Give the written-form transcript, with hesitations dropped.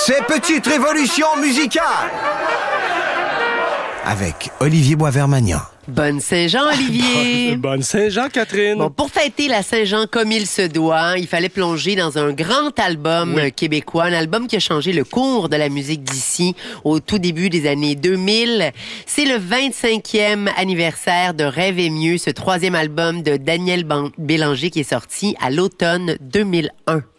Ces petites révolutions musicales avec Olivier Boisvert-Magnan. Bonne Saint-Jean, Olivier! Bonne Saint-Jean, Catherine! Bon, pour fêter la Saint-Jean comme il se doit, il fallait plonger dans un grand album québécois, un album qui a changé le cours de la musique d'ici au tout début des années 2000. C'est le 25e anniversaire de Rêve et mieux, ce troisième album de Daniel Bélanger qui est sorti à l'automne 2001.